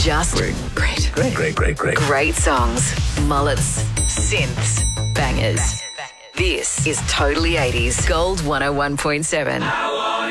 Just great. Great songs, mullets, synths, bangers. This is Totally 80s Gold 101.7.